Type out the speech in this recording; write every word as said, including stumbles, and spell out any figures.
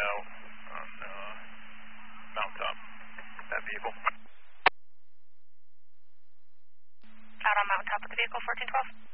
out on uh, mountaintop. That vehicle. Out on mountaintop with the vehicle, fourteen twelve.